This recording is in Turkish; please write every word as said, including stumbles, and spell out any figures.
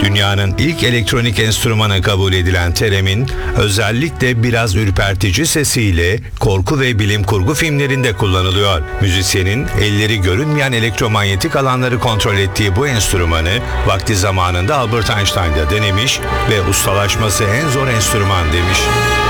Dünyanın ilk elektronik enstrümanı kabul edilen Theremin, özellikle biraz ürpertici sesiyle korku ve bilim kurgu filmlerinde kullanılıyor. Müzisyenin elleri görünmeyen elektromanyetik alanları kontrol ettiği bu enstrümanı vakti zamanında Albert Einstein da denemiş ve ustalaşması en zor enstrüman demiş.